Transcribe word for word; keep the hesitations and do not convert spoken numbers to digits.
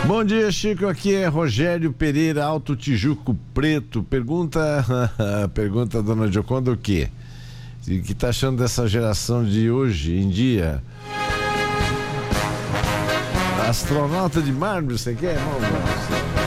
Bom dia, Chico, aqui é Rogério Pereira, Alto Tijuco Preto. Pergunta, pergunta a dona Gioconda o quê? O que tá achando dessa geração de hoje em dia? Astronauta de mármore, você quer? Vamos lá.